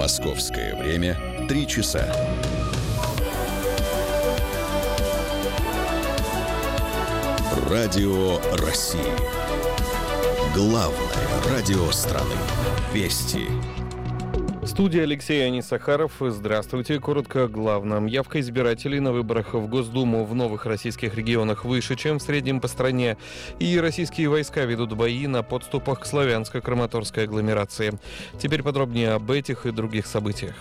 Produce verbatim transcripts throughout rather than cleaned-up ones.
Московское время три часа. Радио России. Главное радио страны. Вести. Студия Алексей Анисахаров. Здравствуйте. Коротко о главном. Явка избирателей на выборах в Госдуму в новых российских регионах выше, чем в среднем по стране. И российские войска ведут бои на подступах к славянско-краматорской агломерации. Теперь подробнее об этих и других событиях.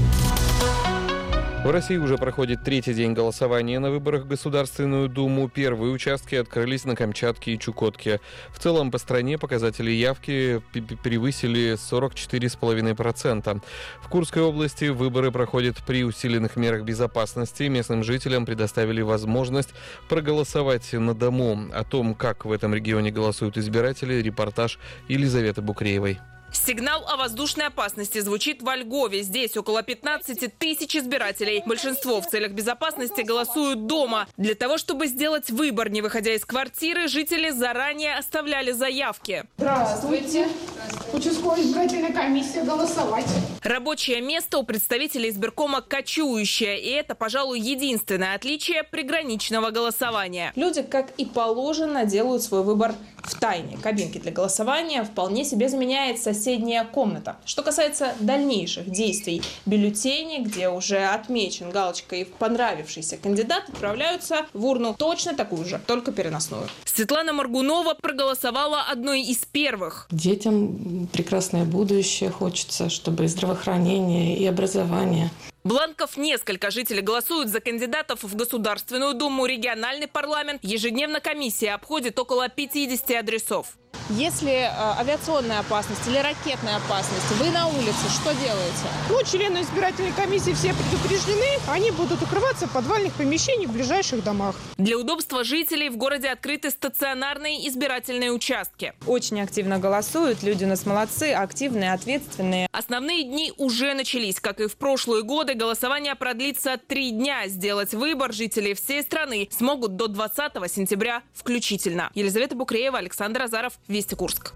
В России уже проходит третий день голосования на выборах в Государственную Думу. Первые участки открылись на Камчатке и Чукотке. В целом по стране показатели явки превысили сорок четыре целых пять десятых процента. В Курской области выборы проходят при усиленных мерах безопасности. Местным жителям предоставили возможность проголосовать на дому. О том, как в этом регионе голосуют избиратели, репортаж Елизаветы Букреевой. Сигнал о воздушной опасности звучит во Льгове. Здесь около пятнадцати тысяч избирателей. Большинство в целях безопасности голосуют дома. Для того, чтобы сделать выбор, не выходя из квартиры, жители заранее оставляли заявки. Здравствуйте. Участковая избирательная комиссия, голосовать. Рабочее место у представителей избиркома кочующее. И это, пожалуй, единственное отличие приграничного голосования. Люди, как и положено, делают свой выбор в тайне. Кабинки для голосования вполне себе заменяет соседняя комната. Что касается дальнейших действий, бюллетени, где уже отмечен галочкой понравившийся кандидат, отправляются в урну точно такую же, только переносную. Светлана Моргунова проголосовала одной из первых. Детям прекрасное будущее хочется, чтобы и здравоохранение, и образование. Бланков несколько. Жители голосуют за кандидатов в Государственную Думу, региональный парламент. Ежедневно комиссия обходит около пятидесяти адресов. Если э, авиационная опасность или ракетная опасность, вы на улице, что делаете? Ну, члены избирательной комиссии все предупреждены. Они будут укрываться в подвальных помещениях в ближайших домах. Для удобства жителей в городе открыты стационарные избирательные участки. Очень активно голосуют. Люди у нас молодцы, активные, ответственные. Основные дни уже начались. Как и в прошлые годы, голосование продлится три дня. Сделать выбор жители всей страны смогут до двадцатого сентября включительно. Елизавета Букреева, Александр Азаров, Вести Курск.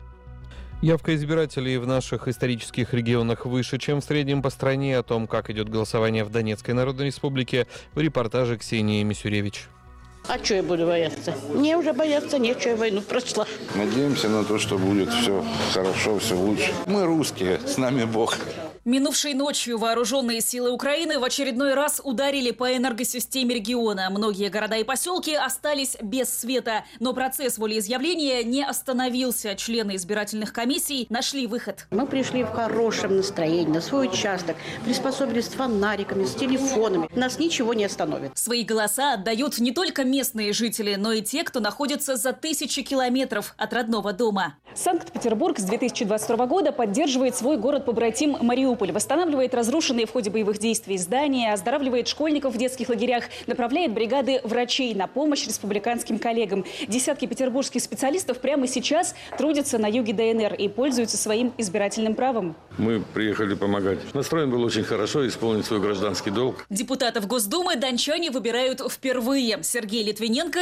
Явка избирателей в наших исторических регионах выше, чем в среднем по стране. О том, как идет голосование в Донецкой Народной Республике, в репортаже Ксении Мисюревич. А что я буду бояться? Мне уже бояться нечего, я войну прошла. Надеемся на то, что будет все хорошо, все лучше. Мы русские, с нами Бог. Минувшей ночью вооруженные силы Украины в очередной раз ударили по энергосистеме региона. Многие города и поселки остались без света. Но процесс волеизъявления не остановился. Члены избирательных комиссий нашли выход. Мы пришли в хорошем настроении на свой участок, приспособились с фонариками, с телефонами. Нас ничего не остановит. Свои голоса отдают не только местные жители, но и те, кто находится за тысячи километров от родного дома. Санкт-Петербург с две тысячи двадцать второго года поддерживает свой город-побратим Мариуполь. Восстанавливает разрушенные в ходе боевых действий здания, оздоравливает школьников в детских лагерях, направляет бригады врачей на помощь республиканским коллегам. Десятки петербургских специалистов прямо сейчас трудятся на юге ДНР и пользуются своим избирательным правом. Мы приехали помогать. Настроен был очень хорошо, исполнить свой гражданский долг. Депутатов Госдумы дончане выбирают впервые. Сергей Литвиненко